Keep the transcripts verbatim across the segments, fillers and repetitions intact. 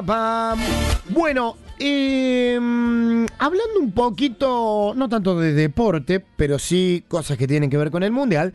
Pam. Bueno, eh, hablando un poquito, no tanto de deporte, pero sí cosas que tienen que ver con el mundial.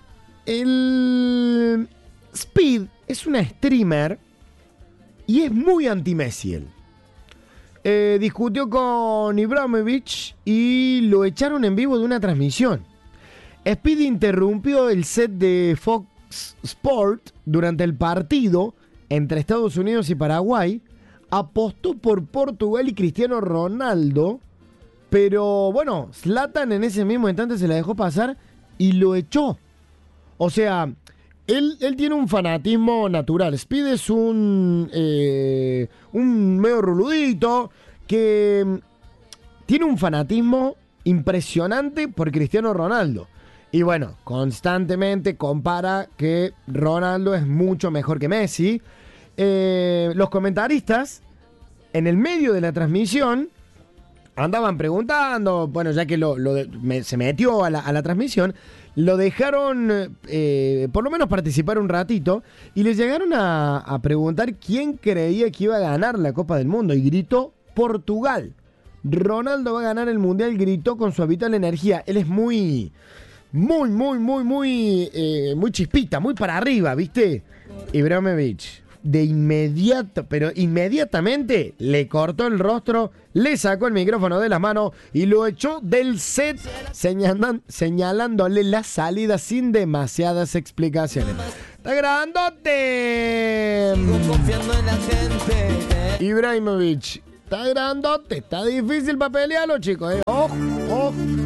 El Speed es una streamer y es muy anti-Messi él. Eh, discutió con Ibrahimovic y lo echaron en vivo de una transmisión. Speed interrumpió el set de Fox Sport durante el partido entre Estados Unidos y Paraguay. Apostó por Portugal y Cristiano Ronaldo, pero bueno, Zlatan en ese mismo instante se la dejó pasar y lo echó. O sea, él, él tiene un fanatismo natural. Speed es un, eh, un medio ruludito que tiene un fanatismo impresionante por Cristiano Ronaldo. Y bueno, constantemente compara que Ronaldo es mucho mejor que Messi. Eh, los comentaristas, en el medio de la transmisión, andaban preguntando, bueno, ya que lo, lo de, me, se metió a la, a la transmisión, lo dejaron eh, por lo menos participar un ratito y le llegaron a, a preguntar quién creía que iba a ganar la Copa del Mundo y gritó Portugal. Ronaldo va a ganar el Mundial, gritó con su habitual energía. Él es muy, muy, muy, muy, muy, eh, muy chispita, muy para arriba, ¿viste? Ibrahimovic, de inmediato, pero inmediatamente le cortó el rostro, le sacó el micrófono de las manos y lo echó del set, señalan, señalándole la salida sin demasiadas explicaciones. ¡Está grandote! Confiando en la gente. Ibrahimovic, está grandote, está difícil para pelearlo, chicos. ¿eh? ¡Ojo, ojo!